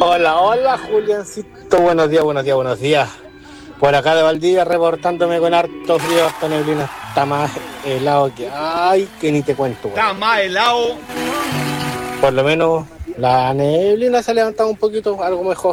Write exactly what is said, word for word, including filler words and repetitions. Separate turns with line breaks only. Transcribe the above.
Hola, hola Juliancito, buenos días, buenos días, buenos días. Por acá de Valdivia reportándome con harto frío, esta neblina está más helado que... Ay, que ni te cuento,
Está
weón.
más helado.
Por lo menos la neblina se ha levantado un poquito, algo mejor.